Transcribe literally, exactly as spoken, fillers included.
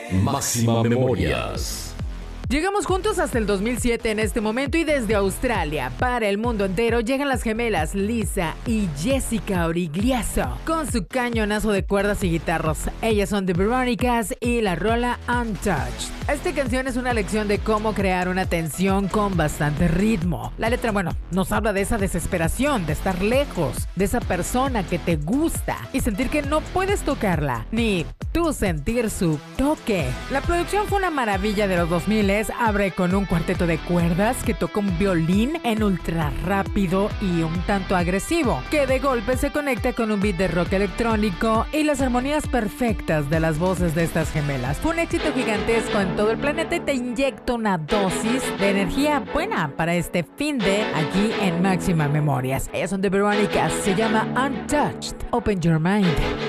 Máxima Memorias. Llegamos juntos hasta el dos mil siete en este momento y desde Australia para el mundo entero llegan las gemelas Lisa y Jessica Origliazo con su cañonazo de cuerdas y guitarras. Ellas son The Veronicas y la rola Untouched. Esta canción es una lección de cómo crear una tensión con bastante ritmo. La letra, bueno, nos habla de esa desesperación, de estar lejos, de esa persona que te gusta y sentir que no puedes tocarla, ni tú sentir su toque. La producción fue una maravilla de los dos mil. Abre con un cuarteto de cuerdas que toca un violín en ultra rápido y un tanto agresivo, que de golpe se conecta con un beat de rock electrónico y las armonías perfectas de las voces de estas gemelas. Fue un éxito gigantesco en todo el planeta y te inyecta una dosis de energía buena para este fin de aquí en Máxima Memorias. Ellas son de Verónica, se llama Untouched. Open Your Mind.